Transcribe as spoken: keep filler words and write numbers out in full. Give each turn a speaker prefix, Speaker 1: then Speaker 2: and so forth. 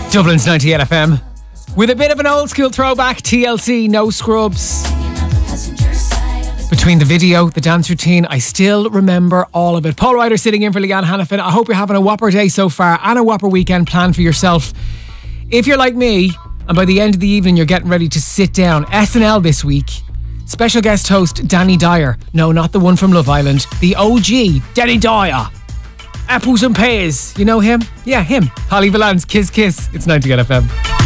Speaker 1: Dublin's ninety-eight F M. With a bit of an old school throwback, T L C, No Scrubs. Between the video, the dance routine, I still remember all of it. Paul Ryder sitting in for Leanne Hannafin. I hope you're having a whopper day so far and a whopper weekend planned for yourself. If you're like me, and by the end of the evening you're getting ready to sit down, S N L this week. Special guest host Danny Dyer. No, not the one from Love Island. The O G, Danny Dyer. Apples and pears. You know him? Yeah, him. Holly Valance, Kiss Kiss. It's ninety-eight F M.